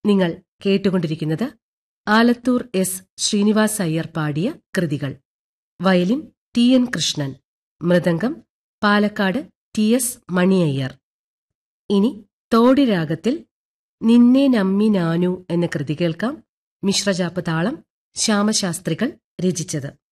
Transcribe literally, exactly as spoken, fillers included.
നിങ്ങൾ കേട്ടുകൊണ്ടിരിക്കുന്നത് ആലത്തൂർ എസ് ശ്രീനിവാസ് അയ്യർ പാടിയ കൃതികൾ. Violin T N Krishnan, mridangam Palakkad T S Mani Iyer. ഇനി തോടി രാഗത്തിൽ നിന്നെ നമ്മി നാനു എന്ന കൃതി കേൾക്കാം. മിശ്രചാപ്പ് താളം ശ്യാമശാസ്ത്രികൾ രചിച്ചത്.